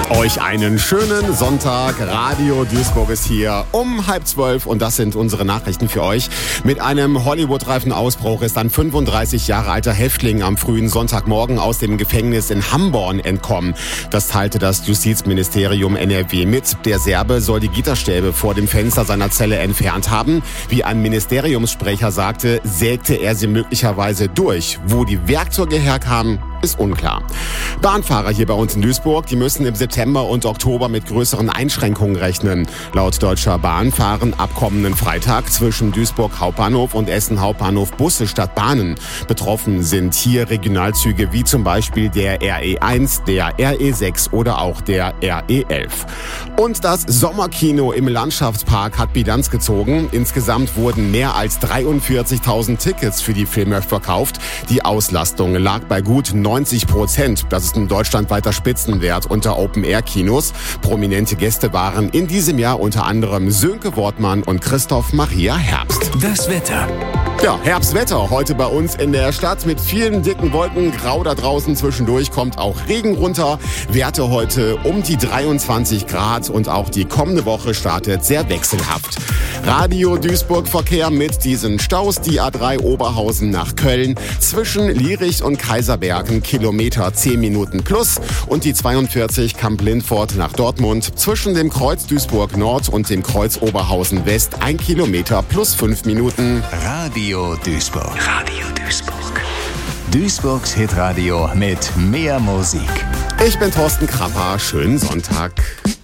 Euch einen schönen Sonntag. Radio Duisburg ist hier um 11:30 und das sind unsere Nachrichten für euch. Mit einem Hollywood-reifen Ausbruch ist ein 35 Jahre alter Häftling am frühen Sonntagmorgen aus dem Gefängnis in Hamborn entkommen. Das teilte das Justizministerium NRW mit. Der Serbe soll die Gitterstäbe vor dem Fenster seiner Zelle entfernt haben. Wie ein Ministeriumssprecher sagte, sägte er sie möglicherweise durch. Wo die Werkzeuge herkamen, ist unklar. Bahnfahrer hier bei uns in Duisburg, die müssen im September und Oktober mit größeren Einschränkungen rechnen. Laut Deutscher Bahn fahren ab kommenden Freitag zwischen Duisburg Hauptbahnhof und Essen Hauptbahnhof Busse statt Bahnen. Betroffen sind hier Regionalzüge wie zum Beispiel der RE1, der RE6 oder auch der RE11. Und das Sommerkino im Landschaftspark hat Bilanz gezogen. Insgesamt wurden mehr als 43.000 Tickets für die Filme verkauft. Die Auslastung lag bei gut 90%. Das ist ein deutschlandweiter Spitzenwert unter Open-Air-Kinos. Prominente Gäste waren in diesem Jahr unter anderem Sönke Wortmann und Christoph Maria Herbst. Das Wetter. Ja, Herbstwetter heute bei uns in der Stadt mit vielen dicken Wolken. Grau da draußen, zwischendurch kommt auch Regen runter. Werte heute um die 23 Grad und auch die kommende Woche startet sehr wechselhaft. Radio Duisburg Verkehr mit diesen Staus. Die A3 Oberhausen nach Köln zwischen Lierich und Kaiserbergen Kilometer 10 Minuten plus und die 42 Kamp-Lindfort nach Dortmund zwischen dem Kreuz Duisburg Nord und dem Kreuz Oberhausen West 1 Kilometer plus 5 Minuten. Radio Duisburg. Radio Duisburg. Duisburgs Hitradio mit mehr Musik. Ich bin Thorsten Krapper. Schönen Sonntag.